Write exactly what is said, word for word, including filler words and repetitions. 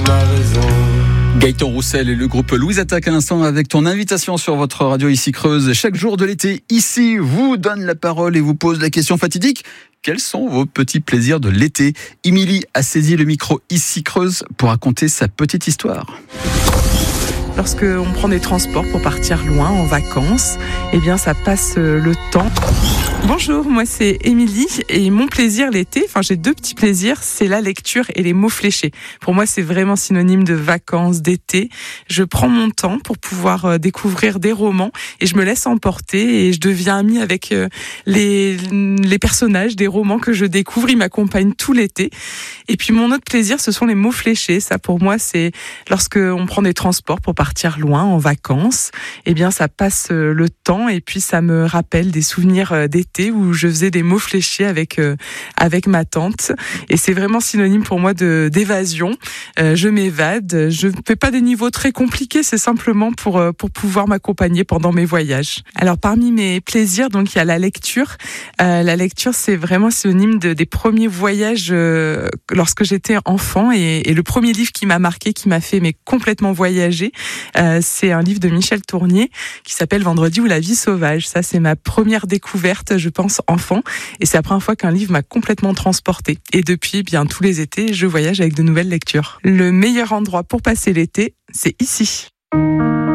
ma raison. Gaëtan Roussel et le groupe Louise Attaque à l'instant avec ton invitation sur votre radio ici Creuse. Chaque jour de l'été, ici, vous donne la parole et vous pose la question fatidique. Quels sont vos petits plaisirs de l'été ? Émilie a saisi le micro ici Creuse pour raconter sa petite histoire. Lorsque on prend des transports pour partir loin en vacances, eh bien ça passe le temps. Bonjour, moi c'est Émilie et mon plaisir l'été, enfin j'ai deux petits plaisirs, c'est la lecture et les mots fléchés. Pour moi c'est vraiment synonyme de vacances, d'été. Je prends mon temps pour pouvoir découvrir des romans et je me laisse emporter et je deviens amie avec les, les personnages des romans que je découvre. Ils m'accompagnent tout l'été. Et puis mon autre plaisir ce sont les mots fléchés. Ça pour moi c'est lorsque on prend des transports pour partir loin en vacances, eh bien ça passe le temps et puis ça me rappelle des souvenirs d'été où je faisais des mots fléchés avec euh, avec ma tante et c'est vraiment synonyme pour moi de d'évasion. Euh, je m'évade, je ne fais pas des niveaux très compliqués, c'est simplement pour euh, pour pouvoir m'accompagner pendant mes voyages. Alors parmi mes plaisirs, donc il y a la lecture. Euh, la lecture c'est vraiment synonyme de des premiers voyages euh, lorsque j'étais enfant et, et le premier livre qui m'a marqué, qui m'a fait mais complètement voyager, euh, c'est un livre de Michel Tournier qui s'appelle Vendredi ou la vie sauvage. Ça c'est ma première découverte, je pense enfant, et c'est la première fois qu'un livre m'a complètement transportée. Et depuis, bien tous les étés, je voyage avec de nouvelles lectures. Le meilleur endroit pour passer l'été, c'est ici.